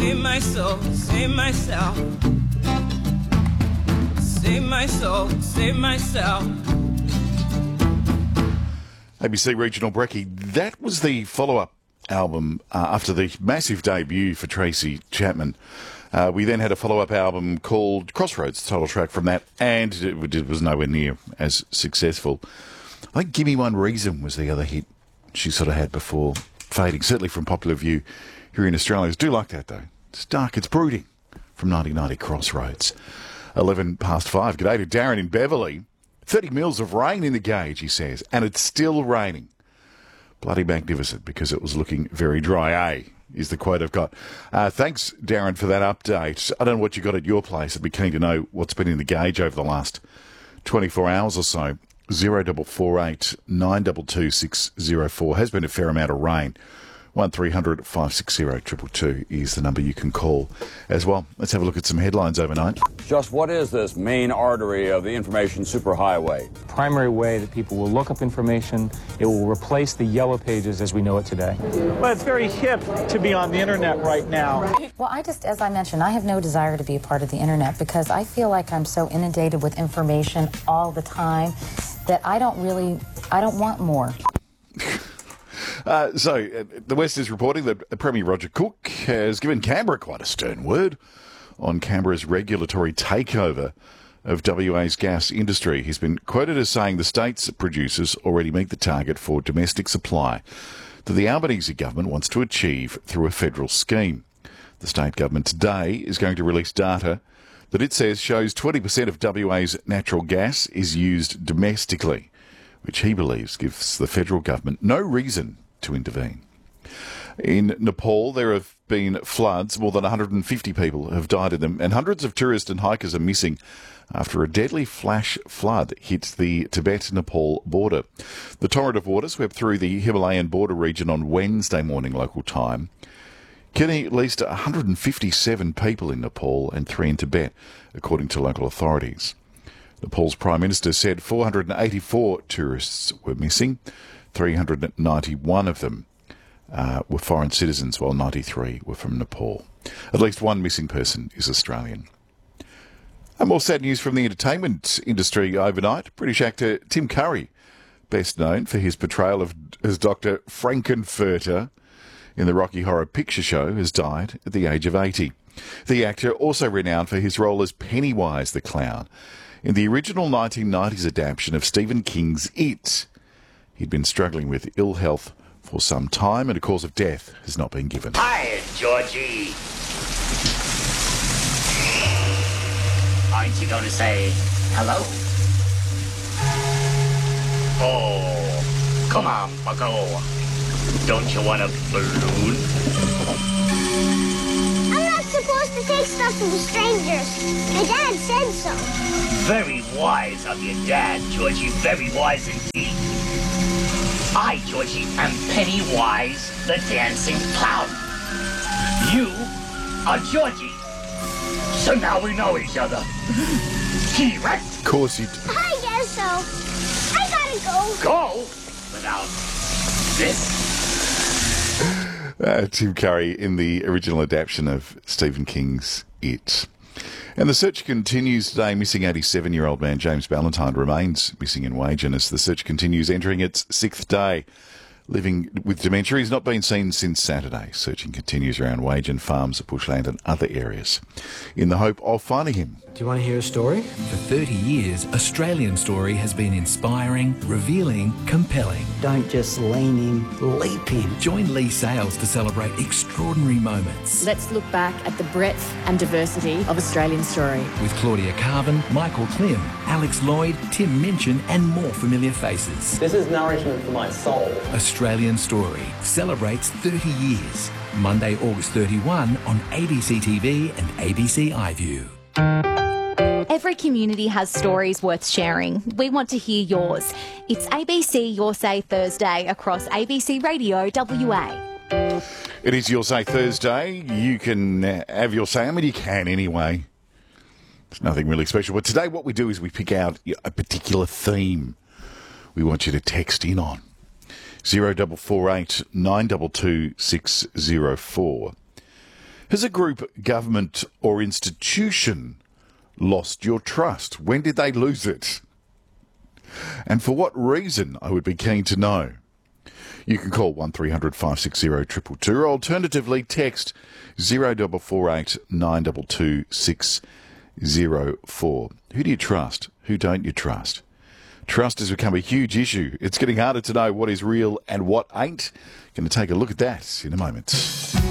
save my soul, save myself. Save my soul, save myself. ABC Regional Brekkie. That was the follow-up album after the massive debut for Tracy Chapman. We then had a follow-up album called Crossroads, title track from that, and it was nowhere near as successful. I think Gimme One Reason was the other hit she sort of had before fading, certainly from popular view here in Australia. I do like that, though. It's dark, it's brooding, from 1990 Crossroads. 5:11. G'day to Darren in Beverley. 30 mils of rain in the gauge, he says, and it's still raining. Bloody magnificent, because it was looking very dry, eh? Is the quote I've got. Thanks, Darren, for that update. I don't know what you got at your place. I'd be keen to know what's been in the gauge over the last 24 hours or so. 0448 922 604. Has been a fair amount of rain. 1300 560 222 is the number you can call as well. Let's have a look at some headlines overnight. Just what is this main artery of the information superhighway? Primary way that people will look up information. It will replace the yellow pages as we know it today. Well, it's very hip to be on the internet right now. Well, as I mentioned, I have no desire to be a part of the internet because I feel like I'm so inundated with information all the time that I don't want more. The West is reporting that Premier Roger Cook has given Canberra quite a stern word on Canberra's regulatory takeover of WA's gas industry. He's been quoted as saying the state's producers already meet the target for domestic supply that the Albanese government wants to achieve through a federal scheme. The state government today is going to release data that it says shows 20% of WA's natural gas is used domestically, which he believes gives the federal government no reason to intervene. In Nepal, there have been floods. More than 150 people have died in them, and hundreds of tourists and hikers are missing after a deadly flash flood hit the Tibet-Nepal border. The torrent of water swept through the Himalayan border region on Wednesday morning local time, killing at least 157 people in Nepal and 3 in Tibet, according to local authorities. Nepal's Prime Minister said 484 tourists were missing. 391 of them were foreign citizens, while 93 were from Nepal. At least one missing person is Australian. And more sad news from the entertainment industry overnight. British actor Tim Curry, best known for his portrayal as Dr. Frankenfurter in the Rocky Horror Picture Show, has died at the age of 80. The actor, also renowned for his role as Pennywise the Clown in the original 1990s adaptation of Stephen King's It. He'd been struggling with ill health for some time, and a cause of death has not been given. Hi, Georgie. Aren't you going to say hello? Oh, come on, bucko. Don't you want a balloon? I'm not supposed to take stuff from strangers. My dad said so. Very wise of your dad, Georgie. Very wise indeed. I, Georgie, am Pennywise the Dancing Clown. You are Georgie. So now we know each other. T-Rex? Of course you do. I guess so. I gotta go. Go? Without this? Tim Curry in the original adaptation of Stephen King's It. And the search continues today. Missing 87-year-old man James Ballantyne remains missing in Wagen as the search continues, entering its 6th day. Living with dementia, he's not been seen since Saturday. Searching continues around Wagen farms, bushland and other areas in the hope of finding him. Do you want to hear a story? For 30 years, Australian Story has been inspiring, revealing, compelling. Don't just lean in, leap in. Join Lee Sales to celebrate extraordinary moments. Let's look back at the breadth and diversity of Australian Story. With Claudia Carvin, Michael Klim, Alex Lloyd, Tim Minchin and more familiar faces. This is nourishment for my soul. Australian Story celebrates 30 years. Monday, August 31 on ABC TV and ABC iView. Every community has stories worth sharing. We want to hear yours. It's ABC Your Say Thursday across ABC Radio WA. It is Your Say Thursday. You can have your say. I mean, you can anyway. It's nothing really special. But today what we do is we pick out a particular theme we want you to text in on. 0448 922 604. Has a group, government or institution lost your trust? When did they lose it? And for what reason, I would be keen to know. You can call 1300 560 222 or alternatively text 0448 922 604. Who do you trust? Who don't you trust? Trust has become a huge issue. It's getting harder to know what is real and what ain't. Going to take a look at that in a moment.